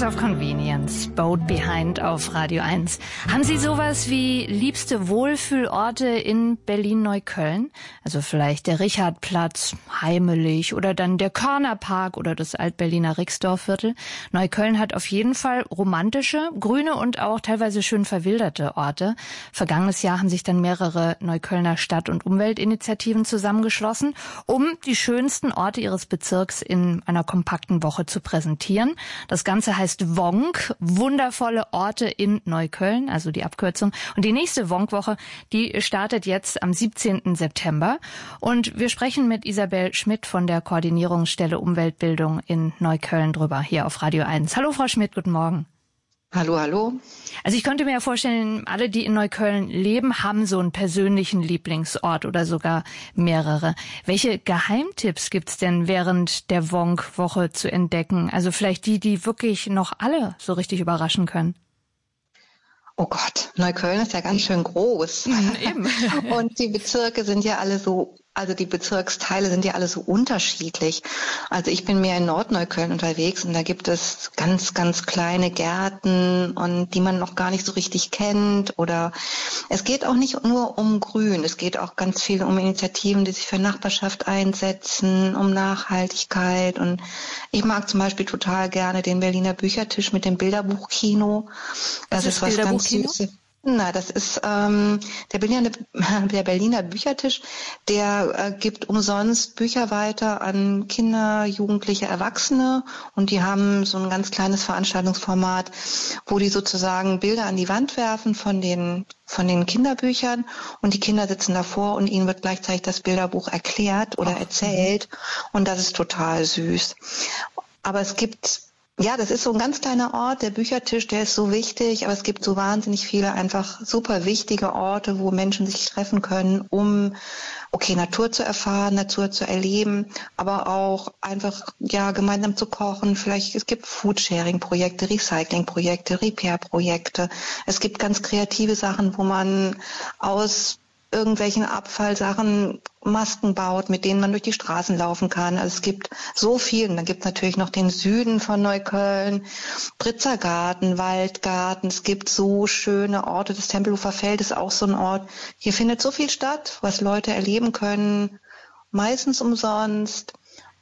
Terms of Convenience, Boat Behind auf Radio 1. Haben Sie sowas wie liebste Wohlfühlorte in Berlin-Neukölln? Also vielleicht der Richardplatz, heimelig, oder dann der Körnerpark oder das Altberliner Rixdorfviertel. Neukölln hat auf jeden Fall romantische, grüne und auch teilweise schön verwilderte Orte. Vergangenes Jahr haben sich dann mehrere Neuköllner Stadt- und Umweltinitiativen zusammengeschlossen, um die schönsten Orte ihres Bezirks in einer kompakten Woche zu präsentieren. Das Ganze heißt WONK, wundervolle Orte in Neukölln, also die Abkürzung. Und die nächste WONK-Woche, die startet jetzt am 17. September. Und wir sprechen mit Isabel Schmidt von der Koordinierungsstelle Umweltbildung in Neukölln drüber, hier auf Radio 1. Hallo Frau Schmidt, guten Morgen. Hallo, hallo. Also ich könnte mir ja vorstellen, alle, die in Neukölln leben, haben so einen persönlichen Lieblingsort oder sogar mehrere. Welche Geheimtipps gibt's denn während der WONK-Woche zu entdecken? Also vielleicht die wirklich noch alle so richtig überraschen können. Oh Gott, Neukölln ist ja ganz schön groß. Eben. Und die Bezirke sind ja alle so, also die Bezirksteile sind ja alle so unterschiedlich. Also ich bin mehr in Nordneukölln unterwegs und da gibt es ganz, ganz kleine Gärten und die man noch gar nicht so richtig kennt. Oder es geht auch nicht nur um Grün, es geht auch ganz viel um Initiativen, die sich für Nachbarschaft einsetzen, um Nachhaltigkeit. Und ich mag zum Beispiel total gerne den Berliner Büchertisch mit dem Bilderbuchkino. Das ist was ganz Süßes. Na, das ist der Berliner Büchertisch, der gibt umsonst Bücher weiter an Kinder, Jugendliche, Erwachsene und die haben so ein ganz kleines Veranstaltungsformat, wo die sozusagen Bilder an die Wand werfen von den Kinderbüchern und die Kinder sitzen davor und ihnen wird gleichzeitig das Bilderbuch erklärt oder erzählt und das ist total süß. Aber es gibt das ist so ein ganz kleiner Ort, der Büchertisch, der ist so wichtig, aber es gibt so wahnsinnig viele einfach super wichtige Orte, wo Menschen sich treffen können, um Natur zu erfahren, Natur zu erleben, aber auch einfach gemeinsam zu kochen. Vielleicht es gibt Foodsharing-Projekte, Recycling-Projekte, Repair-Projekte. Es gibt ganz kreative Sachen, wo man aus irgendwelchen Abfallsachen Masken baut, mit denen man durch die Straßen laufen kann. Also es gibt so viel. Und dann gibt es natürlich noch den Süden von Neukölln, Britzergarten, Waldgarten. Es gibt so schöne Orte. Das Tempelhofer Feld ist auch so ein Ort. Hier findet so viel statt, was Leute erleben können, meistens umsonst.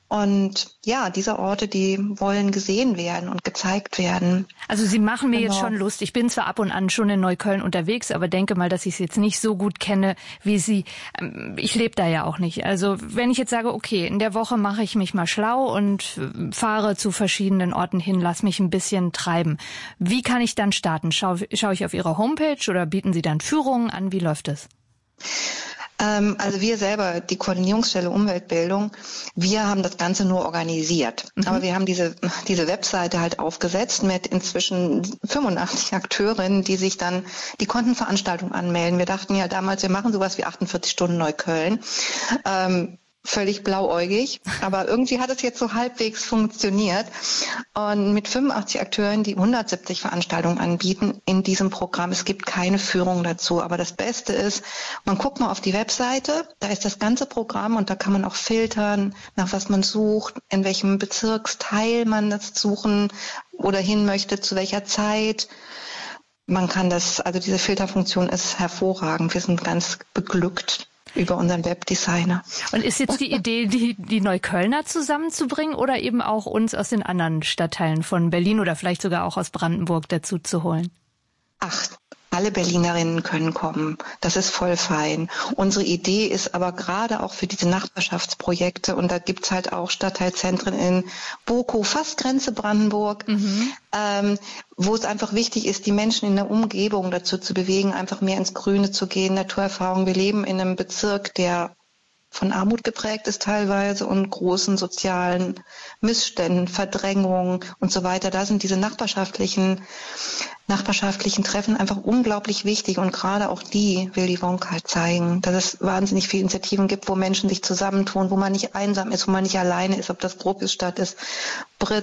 Und diese Orte, die wollen gesehen werden und gezeigt werden. Also Sie machen mir jetzt schon Lust. Ich bin zwar ab und an schon in Neukölln unterwegs, aber denke mal, dass ich es jetzt nicht so gut kenne wie Sie. Ich lebe da ja auch nicht. Also wenn ich jetzt sage, okay, in der Woche mache ich mich mal schlau und fahre zu verschiedenen Orten hin, lass mich ein bisschen treiben. Wie kann ich dann starten? Schaue ich auf Ihre Homepage oder bieten Sie dann Führungen an? Wie läuft es? Also wir selber, die Koordinierungsstelle Umweltbildung, wir haben das Ganze nur organisiert. Aber wir haben diese Webseite halt aufgesetzt mit inzwischen 85 Akteurinnen, die konnten Veranstaltungen anmelden. Wir dachten ja damals, wir machen sowas wie 48 Stunden Neukölln. Völlig blauäugig, aber irgendwie hat es jetzt so halbwegs funktioniert. Und mit 85 Akteuren, die 170 Veranstaltungen anbieten in diesem Programm. Es gibt keine Führung dazu, aber das Beste ist, man guckt mal auf die Webseite, da ist das ganze Programm und da kann man auch filtern, nach was man sucht, in welchem Bezirksteil man das suchen oder hin möchte, zu welcher Zeit. Man kann diese Filterfunktion ist hervorragend. Wir sind ganz beglückt über unseren Webdesigner. Und ist jetzt die Idee, die Neuköllner zusammenzubringen oder eben auch uns aus den anderen Stadtteilen von Berlin oder vielleicht sogar auch aus Brandenburg dazu zu holen? Ach, alle Berlinerinnen können kommen. Das ist voll fein. Unsere Idee ist aber gerade auch für diese Nachbarschaftsprojekte, und da gibt's halt auch Stadtteilzentren in Bokow, fast Grenze Brandenburg, wo es einfach wichtig ist, die Menschen in der Umgebung dazu zu bewegen, einfach mehr ins Grüne zu gehen, Naturerfahrung. Wir leben in einem Bezirk, der von Armut geprägt ist teilweise und großen sozialen Missständen, Verdrängungen und so weiter. Da sind diese nachbarschaftlichen Treffen einfach unglaublich wichtig und gerade auch die will die WONK halt zeigen, dass es wahnsinnig viele Initiativen gibt, wo Menschen sich zusammentun, wo man nicht einsam ist, wo man nicht alleine ist, ob das Gropiusstadt ist,